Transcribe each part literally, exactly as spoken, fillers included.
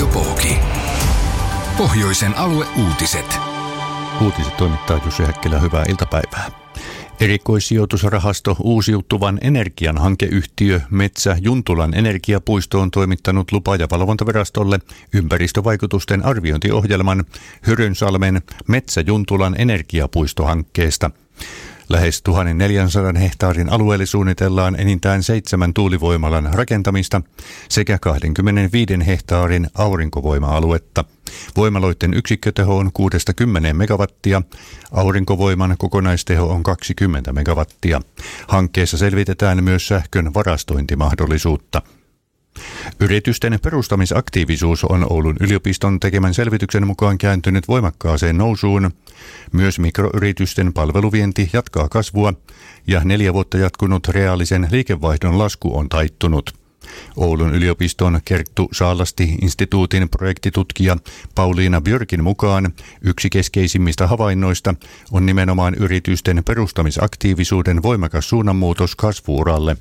Radio Pooki. Pohjoisen alueuutiset. Uutiset toimittaa Jussi Häkkilä. Hyvää iltapäivää. Erikoissijoitusrahasto Uusiutuvan energian hankeyhtiö Metsä Juntulan energiapuisto on toimittanut lupa- ja valvontavirastolle ympäristövaikutusten arviointiohjelman Hyrynsalmen Metsä Juntulan energiapuistohankkeesta. Lähes tuhatneljäsataa hehtaarin alueelle suunnitellaan enintään seitsemän tuulivoimalan rakentamista sekä kaksikymmentäviisi hehtaarin aurinkovoima-aluetta. Voimaloiden yksikköteho on kuudesta kymmeneen megawattia, aurinkovoiman kokonaisteho on kaksikymmentä megawattia. Hankkeessa selvitetään myös sähkön varastointimahdollisuutta. Yritysten perustamisaktiivisuus on Oulun yliopiston tekemän selvityksen mukaan kääntynyt voimakkaaseen nousuun. Myös mikroyritysten palveluvienti jatkaa kasvua ja neljä vuotta jatkunut reaalisen liikevaihdon lasku on taittunut. Oulun yliopiston Kerttu Saalasti-instituutin projektitutkija Pauliina Björkin mukaan yksi keskeisimmistä havainnoista on nimenomaan yritysten perustamisaktiivisuuden voimakas suunnanmuutos kasvu-uralle.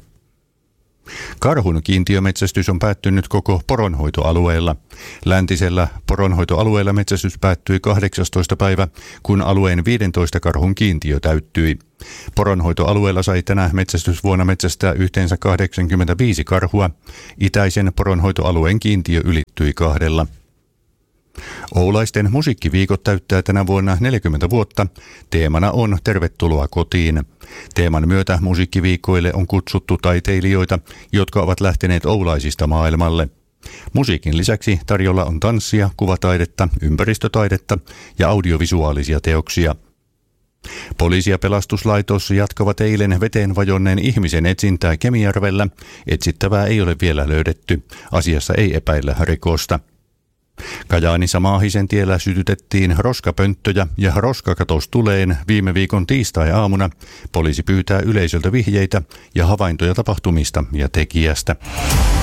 Karhun kiintiömetsästys on päättynyt koko poronhoitoalueella. Läntisellä poronhoitoalueella metsästys päättyi kahdeksastoista päivä, kun alueen viidentoista karhun kiintiö täyttyi. Poronhoitoalueella sai tänä metsästysvuonna metsästää yhteensä kahdeksankymmentäviisi karhua. Itäisen poronhoitoalueen kiintiö ylittyi kahdella. Oulaisten musiikkiviikot täyttää tänä vuonna neljäkymmentä vuotta. Teemana on Tervetuloa kotiin. Teeman myötä musiikkiviikoille on kutsuttu taiteilijoita, jotka ovat lähteneet Oulaisista maailmalle. Musiikin lisäksi tarjolla on tanssia, kuvataidetta, ympäristötaidetta ja audiovisuaalisia teoksia. Poliisi ja pelastuslaitos jatkavat eilen veteen vajonneen ihmisen etsintää Kemijärvellä. Etsittävää ei ole vielä löydetty. Asiassa ei epäillä rikosta. Kajaanissa Maahisen tiellä sytytettiin roskapönttöjä ja roska katosi tuleen viime viikon tiistai-aamuna. Poliisi pyytää yleisöltä vihjeitä ja havaintoja tapahtumista ja tekijästä.